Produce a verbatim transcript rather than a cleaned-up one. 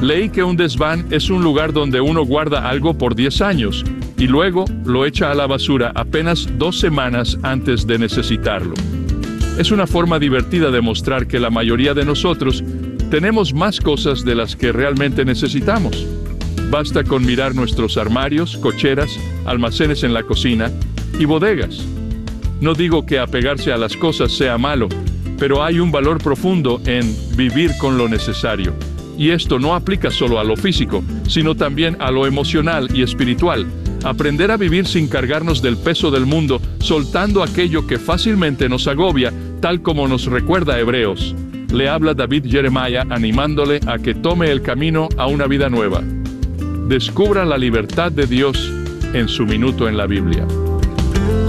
Leí que un desván es un lugar donde uno guarda algo por diez años y luego lo echa a la basura apenas dos semanas antes de necesitarlo. Es una forma divertida de mostrar que la mayoría de nosotros tenemos más cosas de las que realmente necesitamos. Basta con mirar nuestros armarios, cocheras, almacenes en la cocina y bodegas. No digo que apegarse a las cosas sea malo, pero hay un valor profundo en vivir con lo necesario. Y esto no aplica solo a lo físico, sino también a lo emocional y espiritual. Aprender a vivir sin cargarnos del peso del mundo, soltando aquello que fácilmente nos agobia, tal como nos recuerda Hebreos. Le habla David Jeremiah animándole a que tome el camino a una vida nueva. Descubra la libertad de Dios en su minuto en la Biblia.